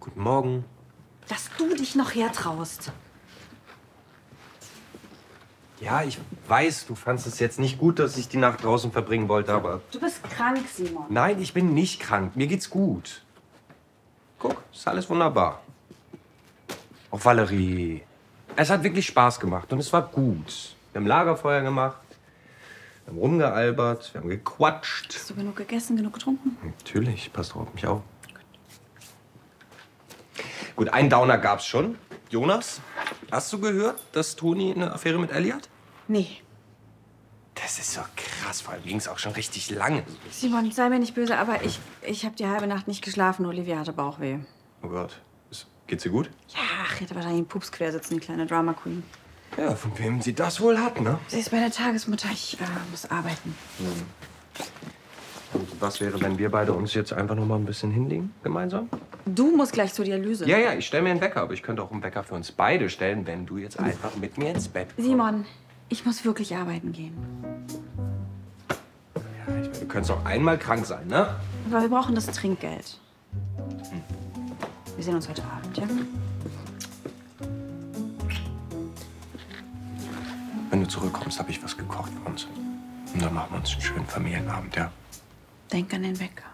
Guten Morgen. Dass du dich noch hertraust. Ja, ich weiß, du fandest es jetzt nicht gut, dass ich die Nacht draußen verbringen wollte, aber... Du bist krank, Simon. Nein, ich bin nicht krank. Mir geht's gut. Guck, ist alles wunderbar. Auch Valerie. Es hat wirklich Spaß gemacht und es war gut. Wir haben Lagerfeuer gemacht, wir haben rumgealbert, wir haben gequatscht. Hast du genug gegessen, genug getrunken? Natürlich, passt doch auf mich auf. Gut, einen Downer gab's schon. Jonas, hast du gehört, dass Toni eine Affäre mit Ellie hat? Nee. Das ist so krass, vor allem ging's auch schon richtig lange. Simon, sei mir nicht böse, aber ich habe die halbe Nacht nicht geschlafen. Olivia hatte Bauchweh. Oh Gott, geht's ihr gut? Ja, ach, hätte wahrscheinlich einen Pups quer sitzen, die kleine Drama Queen. Ja, von wem sie das wohl hat, ne? Sie ist bei der Tagesmutter. Ich muss arbeiten. Und was wäre, wenn wir beide uns jetzt einfach noch mal ein bisschen hinlegen, gemeinsam? Du musst gleich zur Dialyse. Ja, ich stelle mir einen Wecker, aber ich könnte auch einen Wecker für uns beide stellen, wenn du jetzt einfach mit mir ins Bett kommst. Simon, ich muss wirklich arbeiten gehen. Ja, ich meine, du könntest auch einmal krank sein, ne? Aber wir brauchen das Trinkgeld. Wir sehen uns heute Abend, ja? Wenn du zurückkommst, habe ich was gekocht für uns. Und dann machen wir uns einen schönen Familienabend, ja? Denk an den Wecker.